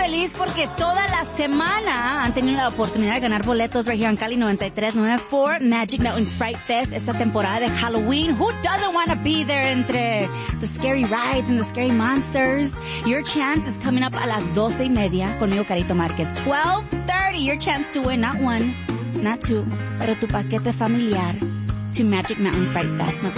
feliz porque toda la semana han tenido la oportunidad de ganar boletos right here en Cali 93.9 for Magic Mountain Sprite Fest esta temporada de Halloween. Who doesn't want to be there entre the scary rides and the scary monsters? Your chance is coming up a las 12:30 conmigo, Carito Márquez. 12:30, your chance to win not one, not two, pero tu paquete familiar to Magic Mountain Sprite Fest.